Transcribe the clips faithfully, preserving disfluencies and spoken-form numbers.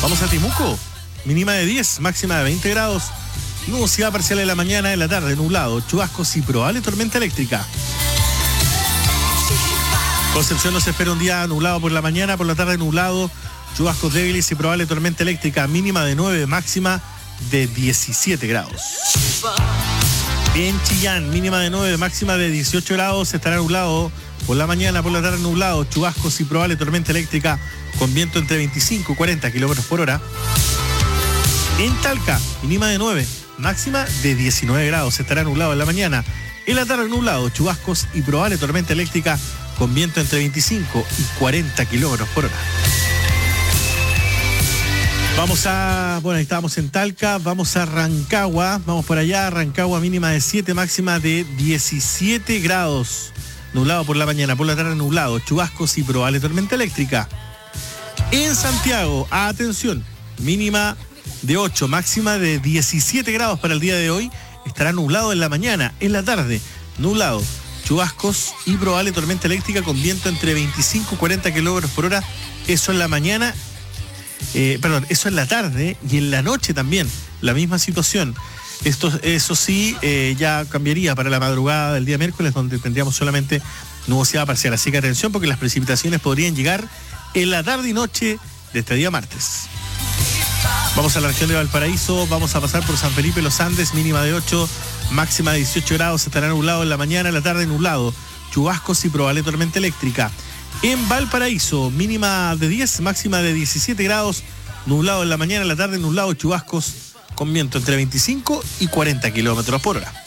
Vamos a Temuco, mínima de diez, máxima de veinte grados. Nubosidad parcial en la mañana, en la tarde nublado, chubascos y probable tormenta eléctrica. Concepción nos espera un día nublado por la mañana, por la tarde nublado, chubascos débiles y probable tormenta eléctrica, mínima de nueve, máxima de diecisiete grados. En Chillán, mínima de nueve, máxima de dieciocho grados, estará nublado por la mañana, por la tarde nublado, chubascos y probable tormenta eléctrica con viento entre veinticinco y cuarenta kilómetros por hora. En Talca, mínima de nueve, máxima de diecinueve grados, estará nublado en la mañana, en la tarde nublado, chubascos y probable tormenta eléctrica con viento entre veinticinco y cuarenta kilómetros por hora. Vamos a, bueno, ahí estábamos en Talca, vamos a Rancagua, vamos por allá, Rancagua mínima de siete, máxima de diecisiete grados, nublado por la mañana, por la tarde nublado, chubascos y probable tormenta eléctrica. En Santiago, atención, mínima de ocho, máxima de diecisiete grados para el día de hoy, estará nublado en la mañana, en la tarde, nublado, chubascos y probable tormenta eléctrica con viento entre veinticinco y cuarenta kilómetros por hora, eso en la mañana. Eh, perdón, eso en la tarde y en la noche también, la misma situación. Esto, eso sí, eh, ya cambiaría para la madrugada del día miércoles, donde tendríamos solamente nubosidad parcial. Así que atención, porque las precipitaciones podrían llegar en la tarde y noche de este día martes. Vamos a la región de Valparaíso, vamos a pasar por San Felipe Los Andes, mínima de ocho, máxima de dieciocho grados, estará nublado en la mañana, en la tarde nublado, chubascos y probable tormenta eléctrica. En Valparaíso, mínima de diez, máxima de diecisiete grados, nublado en la mañana, en la tarde nublado, chubascos con viento entre veinticinco y cuarenta kilómetros por hora.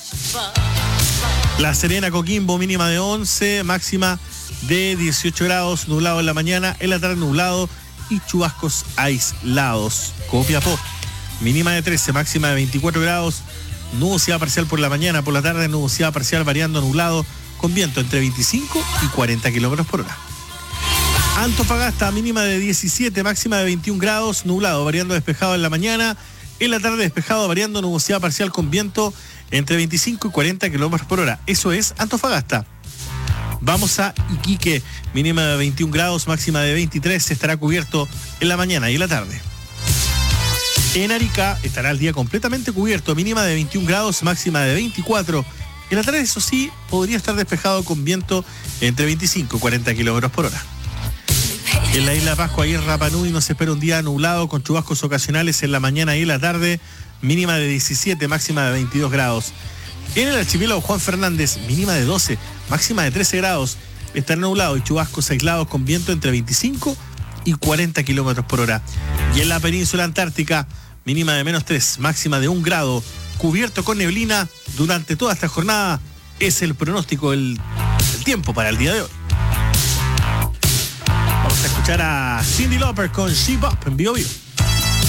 La Serena, Coquimbo, mínima de once, máxima de dieciocho grados, nublado en la mañana, en la tarde nublado y chubascos aislados. Copiapó, mínima de trece, máxima de veinticuatro grados, nubosidad parcial por la mañana, por la tarde nubosidad parcial variando nublado, con viento entre veinticinco y cuarenta kilómetros por hora. Antofagasta, mínima de diecisiete, máxima de veintiún grados, nublado, variando despejado en la mañana, en la tarde despejado, variando nubosidad parcial con viento entre veinticinco y cuarenta kilómetros por hora. Eso es Antofagasta. Vamos a Iquique, mínima de veintiún grados, máxima de veintitrés, estará cubierto en la mañana y en la tarde. En Arica estará el día completamente cubierto, mínima de veintiún grados, máxima de veinticuatro. En la tarde, eso sí, podría estar despejado con viento entre veinticinco y cuarenta kilómetros por hora. En la isla Pascua y en Rapa Nui nos espera un día nublado con chubascos ocasionales en la mañana y en la tarde, mínima de diecisiete, máxima de veintidós grados. En el archipiélago Juan Fernández, mínima de doce, máxima de trece grados, estará nublado y chubascos aislados con viento entre veinticinco y cuarenta kilómetros por hora. Y en la península antártica, mínima de menos tres, máxima de un grado, cubierto con neblina durante toda esta jornada. Es el pronóstico del, del tiempo para el día de hoy. Vamos a escuchar a Cyndi Lauper con She Bop en Bio Bio.